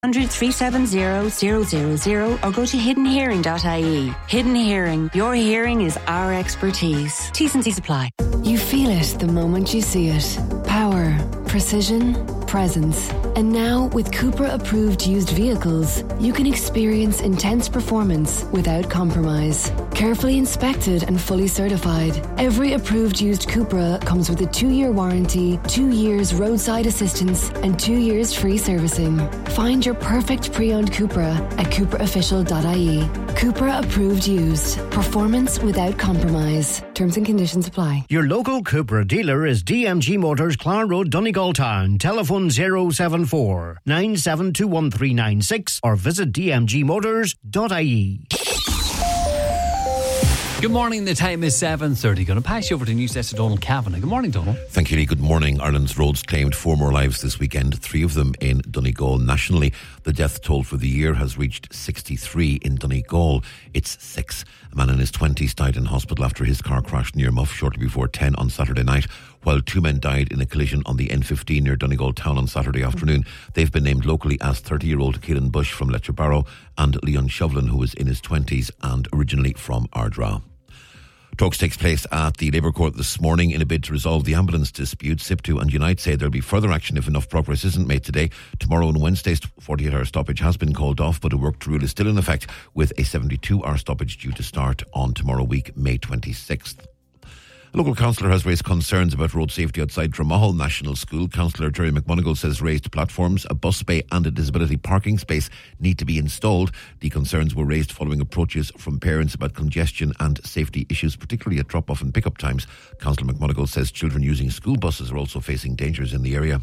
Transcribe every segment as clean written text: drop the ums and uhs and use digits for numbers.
370 or go to hiddenhearing.ie. Hidden Hearing. Your hearing is our expertise. T's and C's apply. You feel it the moment you see it. Power, precision, presence. And now, with Cupra approved used vehicles, you can experience intense performance without compromise. Carefully inspected and fully certified, every approved used Cupra comes with a 2-year warranty, 2 years roadside assistance, and 2 years free servicing. Find your perfect pre-owned Cupra at cupraofficial.ie. Cupra approved used. Performance without compromise. Terms and conditions apply. Your local Cupra dealer is DMG Motors, Clon Road, Donegal Town. Telephone 074 9721 or visit dmgmotors.ie. Good morning, the time is 7:30. Going to pass you over to News Desk Donald Kavanagh. Good morning, Donald. Thank you, Lee. Good morning. Ireland's roads claimed 4 more lives this weekend, 3 of them in Donegal. Nationally, the death toll for the year has reached 63 in Donegal. It's 6. A man in his 20s died in hospital after his car crashed near Muff shortly before 10 on Saturday night, while 2 men died in a collision on the N15 near Donegal town on Saturday afternoon. They've been named locally as 30-year-old Keelan Bush from Leitrim and Leon Shovlin, who was in his 20s and originally from Ardra. Talks takes place at the Labour Court this morning in a bid to resolve the ambulance dispute. SIPTU and Unite say there'll be further action if enough progress isn't made today. Tomorrow and Wednesday's 48-hour stoppage has been called off, but a worked rule is still in effect, with a 72-hour stoppage due to start on tomorrow week, May 26th. A local councillor has raised concerns about road safety outside Dromahal National School. Councillor Jerry McMonigal says raised platforms, a bus bay and a disability parking space need to be installed. The concerns were raised following approaches from parents about congestion and safety issues, particularly at drop-off and pick-up times. Councillor McMonigal says children using school buses are also facing dangers in the area.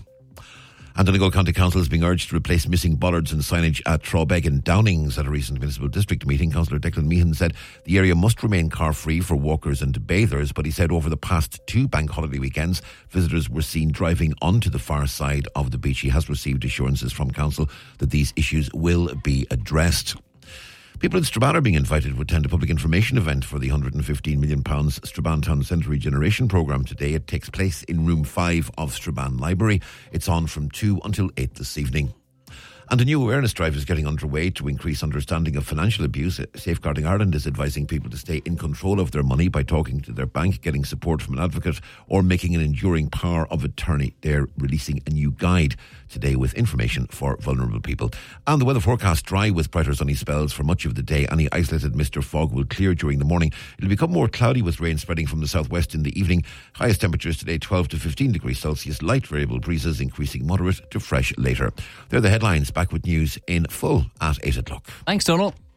And Donegal County Council is being urged to replace missing bollards and signage at Trawbeg and Downings. At a recent municipal district meeting, Councillor Declan Meehan said the area must remain car-free for walkers and bathers, but he said over the past 2 bank holiday weekends, visitors were seen driving onto the far side of the beach. He has received assurances from Council that these issues will be addressed. People in Strabane are being invited to attend a public information event for the £115 million Strabane Town Centre Regeneration Programme today. It takes place in room 5 of Strabane Library. It's on from 2 until 8 this evening. And a new awareness drive is getting underway to increase understanding of financial abuse. Safeguarding Ireland is advising people to stay in control of their money by talking to their bank, getting support from an advocate, or making an enduring power of attorney. They're releasing a new guide today with information for vulnerable people. And the weather forecast: dry with brighter sunny spells for much of the day. Any isolated mist or fog will clear during the morning. It'll become more cloudy with rain spreading from the southwest in the evening. Highest temperatures today 12 to 15 degrees Celsius. Light variable breezes increasing moderate to fresh later. They're the headlines. Back with news in full at 8 o'clock. Thanks, Donald.